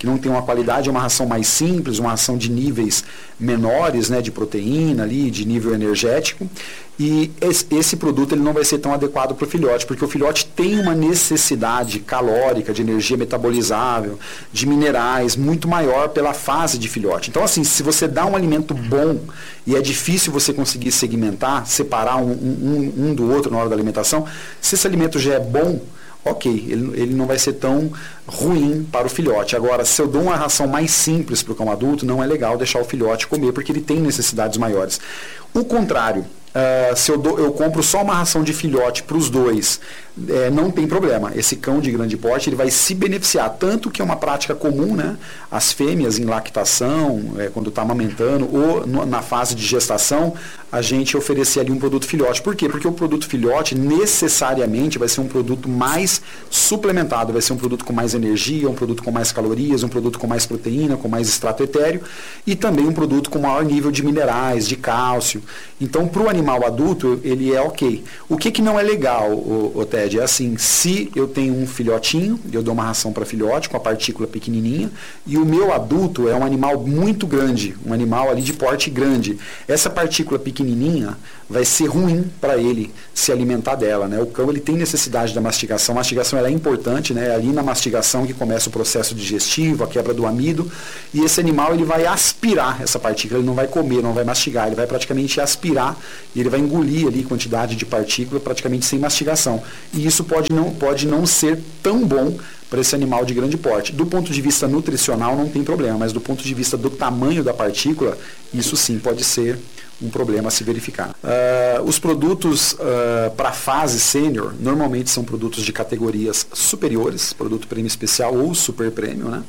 que não tem uma qualidade, é uma ração mais simples, uma ração de níveis menores, né, de proteína ali, de nível energético, e esse produto ele não vai ser tão adequado para o filhote, porque o filhote tem uma necessidade calórica, de energia metabolizável, de minerais, muito maior pela fase de filhote. Então, assim, se você dá um alimento bom, e é difícil você conseguir segmentar, separar um do outro na hora da alimentação, se esse alimento já é bom, ok, ele não vai ser tão ruim para o filhote. Agora, se eu dou uma ração mais simples para o cão adulto, não é legal deixar o filhote comer, porque ele tem necessidades maiores. O contrário, se eu compro só uma ração de filhote para os dois, não tem problema. Esse cão de grande porte ele vai se beneficiar, tanto que é uma prática comum, né? As fêmeas em lactação, quando está amamentando, ou na fase de gestação, a gente oferecer ali um produto filhote. Por quê? Porque o produto filhote necessariamente vai ser um produto mais suplementado, vai ser um produto com mais energia, um produto com mais calorias, um produto com mais proteína, com mais extrato etéreo, e também um produto com maior nível de minerais, de cálcio. Então, para o animal adulto, ele é ok. O que não é legal, o Ted, é assim, se eu tenho um filhotinho, eu dou uma ração para filhote com a partícula pequenininha, e o meu adulto é um animal muito grande, um animal ali de porte grande. Essa partícula pequenininha vai ser ruim para ele se alimentar dela, né? O cão ele tem necessidade da mastigação. A mastigação ela é importante, né? É ali na mastigação que começa o processo digestivo, a quebra do amido, e esse animal ele vai aspirar essa partícula, ele não vai comer, não vai mastigar, ele vai praticamente aspirar e ele vai engolir ali quantidade de partícula praticamente sem mastigação. E isso pode não ser tão bom para esse animal de grande porte. Do ponto de vista nutricional não tem problema, mas do ponto de vista do tamanho da partícula, isso sim pode ser um problema a se verificar. Os produtos para a fase sênior normalmente são produtos de categorias superiores, produto prêmio especial ou super prêmio, né?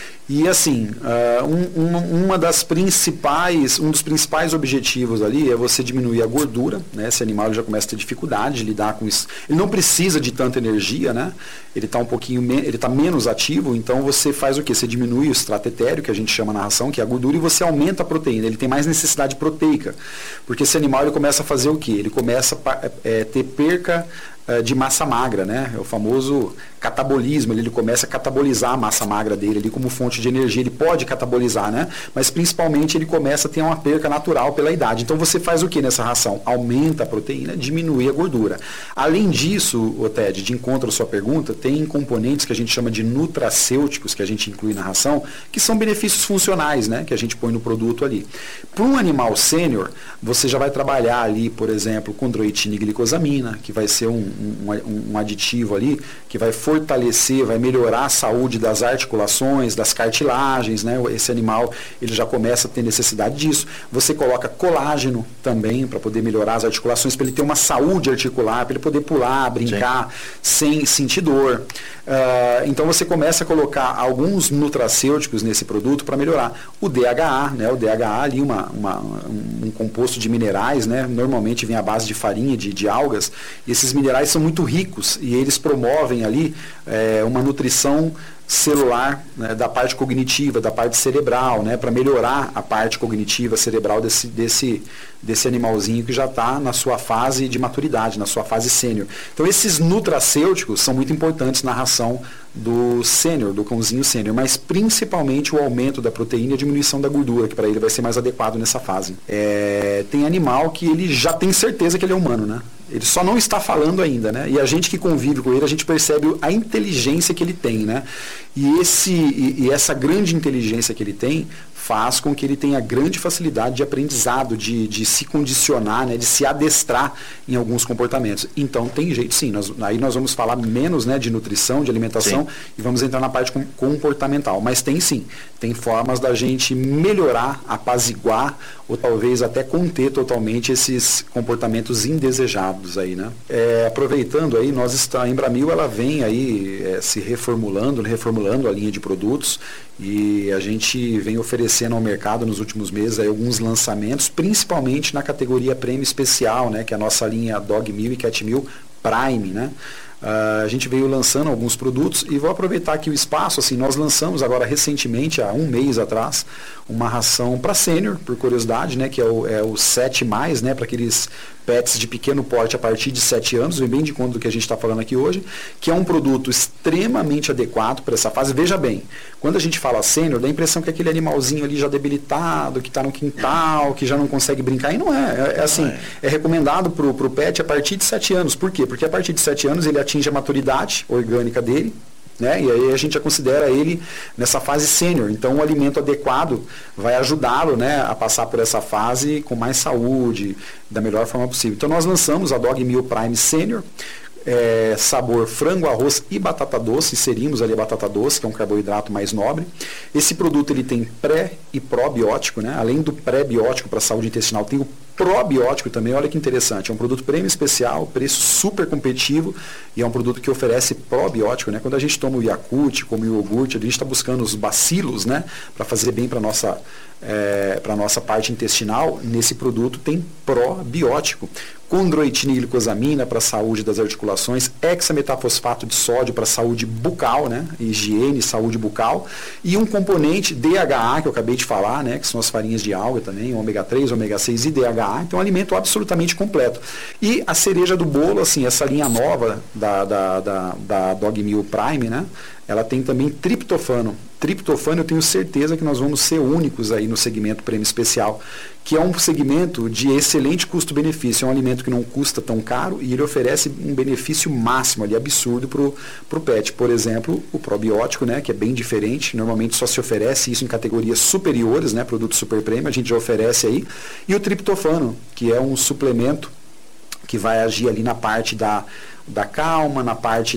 E assim, um dos principais objetivos ali é você diminuir a gordura, né? Esse animal já começa a ter dificuldade de lidar com isso. Ele não precisa de tanta energia, né? Ele está menos ativo, então você faz o quê? Você diminui o extrato etéreo, que a gente chama na ração, que é a gordura, e você aumenta a proteína. Ele tem mais necessidade proteica, porque esse animal ele começa a fazer o quê? Ele começa a ter perca de massa magra, né? É o famoso catabolismo, ele começa a catabolizar a massa magra dele ali como fonte de energia, ele pode catabolizar, né? Mas principalmente ele começa a ter uma perca natural pela idade. Então você faz o que nessa ração? Aumenta a proteína, diminui a gordura. Além disso, Ted, de encontro à sua pergunta, tem componentes que a gente chama de nutracêuticos, que a gente inclui na ração, que são benefícios funcionais, né? Que a gente põe no produto ali. Para um animal sênior, você já vai trabalhar ali, por exemplo, condroitina e glicosamina, que vai ser um aditivo ali que vai fortalecer, vai melhorar a saúde das articulações, das cartilagens, né? Esse animal ele já começa a ter necessidade disso. Você coloca colágeno também para poder melhorar as articulações, para ele ter uma saúde articular, para ele poder pular, brincar, sem sentir dor. Então você começa a colocar alguns nutracêuticos nesse produto para melhorar. O DHA, né? O DHA ali um composto de minerais, né? Normalmente vem à base de farinha, de algas, e esses minerais são muito ricos e eles promovem ali uma nutrição celular, né, da parte cognitiva, da parte cerebral, né, para melhorar a parte cognitiva cerebral desse animalzinho que já está na sua fase de maturidade, na sua fase sênior. Então esses nutracêuticos são muito importantes na ração do sênior, do cãozinho sênior, mas principalmente o aumento da proteína e a diminuição da gordura, que para ele vai ser mais adequado nessa fase. Tem animal que ele já tem certeza que ele é humano, né? Ele só não está falando ainda, né? E a gente que convive com ele, a gente percebe a inteligência que ele tem, né? E essa grande inteligência que ele tem faz com que ele tenha grande facilidade de aprendizado, de se condicionar, né, de se adestrar em alguns comportamentos. Então tem jeito sim, aí nós vamos falar menos, né, de nutrição, de alimentação, sim, e vamos entrar na parte comportamental. Mas tem sim, tem formas da gente melhorar, apaziguar ou talvez até conter totalmente esses comportamentos indesejados aí, né? Aproveitando aí, a Embramil ela vem aí se reformulando a linha de produtos, e a gente vem oferecendo ao mercado nos últimos meses aí alguns lançamentos, principalmente na categoria prêmio especial, né, que é a nossa linha Dog Meal e Cat Meal Prime, né? A gente veio lançando alguns produtos e vou aproveitar aqui o espaço, assim, nós lançamos agora recentemente, há um mês atrás, uma ração para sênior, por curiosidade, né, que é o 7+, né, para aqueles pets de pequeno porte a partir de 7 anos, vem bem de conta do que a gente está falando aqui hoje, que é um produto extremamente adequado para essa fase. Veja bem, quando a gente fala sênior, dá a impressão que é aquele animalzinho ali já debilitado, que está no quintal, que já não consegue brincar, e não é. É recomendado para o pet a partir de 7 anos. Por quê? Porque a partir de 7 anos ele atinge a maturidade orgânica dele, né? E aí a gente já considera ele nessa fase sênior. Então o alimento adequado vai ajudá-lo, né, a passar por essa fase com mais saúde, da melhor forma possível. Então nós lançamos a Dog Meal Prime Senior, sabor frango, arroz e batata doce. Inserimos ali a batata doce, que é um carboidrato mais nobre. Esse produto ele tem pré e probiótico, né? Além do pré-biótico para a saúde intestinal, tem o probiótico também. Olha que interessante, é um produto prêmio especial, preço super competitivo, e é um produto que oferece probiótico, né? Quando a gente toma o Yakult, come o iogurte, a gente está buscando os bacilos, né, para fazer bem para a nossa parte intestinal. Nesse produto tem probiótico. Condroitina e glicosamina para a saúde das articulações, hexametafosfato de sódio para a saúde bucal, né, higiene, saúde bucal, e um componente DHA, que eu acabei de falar, né, que são as farinhas de alga também, ômega 3, ômega 6 e DHA. Então é um alimento absolutamente completo. E a cereja do bolo, assim, essa linha nova da Dog Meal Prime, né, ela tem também triptofano. Triptofano, eu tenho certeza que nós vamos ser únicos aí no segmento prêmio especial, que é um segmento de excelente custo-benefício. É um alimento que não custa tão caro e ele oferece um benefício máximo ali, absurdo para o pet. Por exemplo, o probiótico, né, que é bem diferente. Normalmente só se oferece isso em categorias superiores, né, produto super prêmio, a gente já oferece aí. E o triptofano, que é um suplemento que vai agir ali na parte da calma, na parte